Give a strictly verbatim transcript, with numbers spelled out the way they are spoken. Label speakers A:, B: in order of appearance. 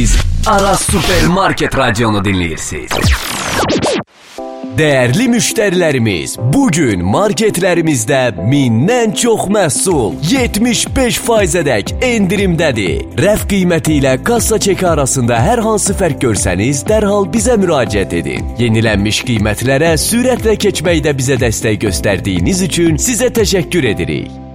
A: Siz Aras Supermarket Radyonu dinləyirsiniz. Dəyərli müştərilərimiz, bugün marketlərimizdə mindən çox məhsul yetmiş beş faizədək endirimdədir. Rəf qiyməti ilə kassa çeki arasında hər hansı fərq görsəniz, dərhal bizə müraciət edin. Yenilənmiş qiymətlərə sürətlə keçməkdə bizə dəstək göstərdiyiniz üçün sizə təşəkkür edirik.